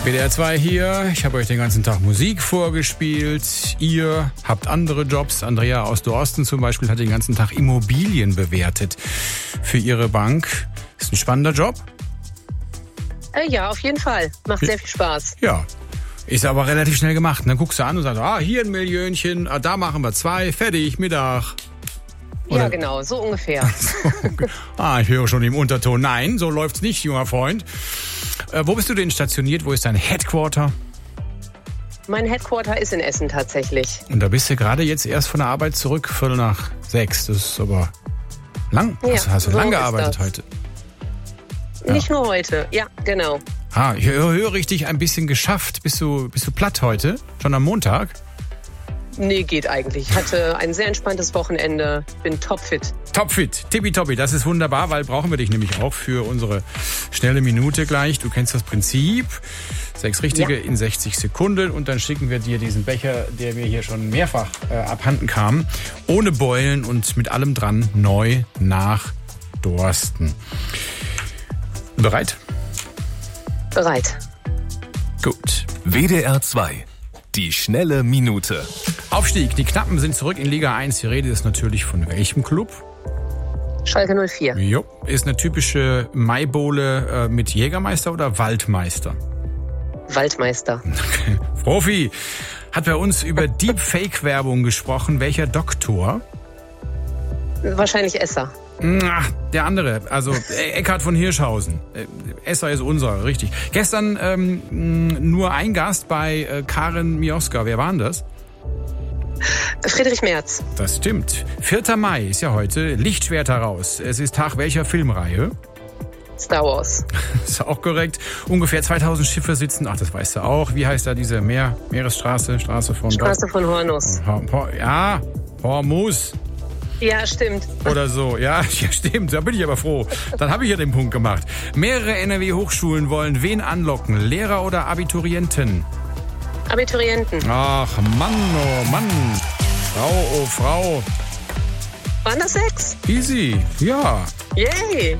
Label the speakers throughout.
Speaker 1: WDR 2 hier. Ich habe euch den ganzen Tag Musik vorgespielt. Ihr habt andere Jobs. Andrea aus Dorsten zum Beispiel hat den ganzen Tag Immobilien bewertet für ihre Bank. Ist ein spannender Job?
Speaker 2: Ja, auf jeden Fall. Macht sehr viel Spaß.
Speaker 1: Ja. Ist aber relativ schnell gemacht. Dann guckst du an und sagst, hier ein Millionchen, da machen wir 2, fertig, Mittag. Oder?
Speaker 2: Ja, genau, so ungefähr.
Speaker 1: Ich höre schon im Unterton. Nein, so läuft's nicht, junger Freund. Wo bist du denn stationiert? Wo ist dein Headquarter?
Speaker 2: Mein Headquarter ist in Essen tatsächlich.
Speaker 1: Und da bist du gerade jetzt erst von der Arbeit zurück, 5:45. Das ist aber lang.
Speaker 2: Ja,
Speaker 1: hast du
Speaker 2: so
Speaker 1: lang
Speaker 2: ist
Speaker 1: gearbeitet
Speaker 2: das.
Speaker 1: heute?
Speaker 2: Nicht nur heute, ja, genau.
Speaker 1: Ich höre richtig ein bisschen geschafft. Bist du platt heute? Schon am Montag?
Speaker 2: Nee, geht eigentlich. Ich hatte ein sehr entspanntes Wochenende, bin topfit.
Speaker 1: Topfit, tippitoppi, das ist wunderbar, weil brauchen wir dich nämlich auch für unsere schnelle Minute gleich. Du kennst das Prinzip. 6 Richtige in 60 Sekunden und dann schicken wir dir diesen Becher, der mir hier schon mehrfach abhanden kam, ohne Beulen und mit allem dran, neu nach Dorsten. Bereit?
Speaker 2: Bereit.
Speaker 1: Gut.
Speaker 3: WDR 2. Die schnelle Minute.
Speaker 1: Aufstieg. Die Knappen sind zurück in Liga 1. Die Rede ist natürlich von welchem Club?
Speaker 2: Schalke 04.
Speaker 1: Jo. Ist eine typische Maibowle mit Jägermeister oder Waldmeister?
Speaker 2: Waldmeister.
Speaker 1: Okay. Profi. Hat bei uns über Deepfake-Werbung gesprochen. Welcher Doktor?
Speaker 2: Wahrscheinlich Esser.
Speaker 1: Der andere, also Eckhard von Hirschhausen. Esser ist unser, richtig. Gestern nur ein Gast bei Karen Mioska. Wer war denn das?
Speaker 2: Friedrich Merz.
Speaker 1: Das stimmt. 4. Mai ist ja heute. Lichtschwerter raus. Es ist Tag welcher Filmreihe?
Speaker 2: Star Wars.
Speaker 1: Ist auch korrekt. Ungefähr 2000 Schiffe sitzen. Das weißt du auch. Wie heißt da diese Meeresstraße? Straße von
Speaker 2: Hornus.
Speaker 1: Ja, Hormuz.
Speaker 2: Ja, stimmt.
Speaker 1: Oder so. Ja, stimmt. Da bin ich aber froh. Dann habe ich ja den Punkt gemacht. Mehrere NRW-Hochschulen wollen wen anlocken? Lehrer oder Abiturienten?
Speaker 2: Abiturienten.
Speaker 1: Ach, Mann, oh Mann. Frau, oh Frau.
Speaker 2: Waren das 6?
Speaker 1: Easy. Ja.
Speaker 2: Yay.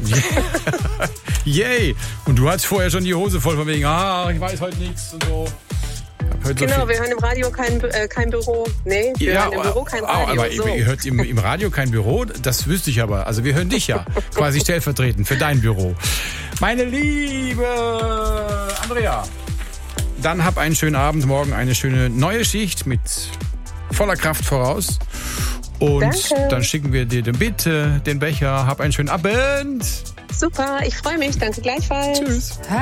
Speaker 1: Yay. Und du hattest vorher schon die Hose voll von wegen, ich weiß heute nichts und so.
Speaker 2: Genau, wir hören im Radio kein Büro. Nee, wir hören im Büro kein Radio.
Speaker 1: Aber ihr hört im Radio kein Büro, das wüsste ich aber. Also wir hören dich ja quasi stellvertretend für dein Büro. Meine liebe Andrea, dann hab einen schönen Abend, morgen eine schöne neue Schicht mit voller Kraft voraus. Und
Speaker 2: Danke.
Speaker 1: Dann schicken wir dir den Becher. Hab einen schönen Abend.
Speaker 2: Super, ich freue mich. Danke gleichfalls.
Speaker 1: Tschüss.